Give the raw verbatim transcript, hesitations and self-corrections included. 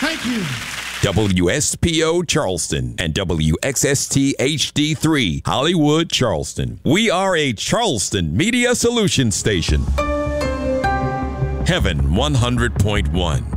Thank you. W S P O Charleston and W X S T H D three Hollywood, Charleston. We are a Charleston Media Solutions station. Heaven one hundred point one.